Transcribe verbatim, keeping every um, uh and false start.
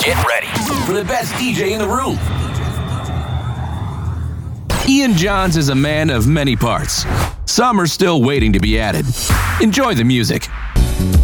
Get ready for the best D J in the room. Ian Johns is a man of many parts. Some are still waiting to be added. Enjoy the music.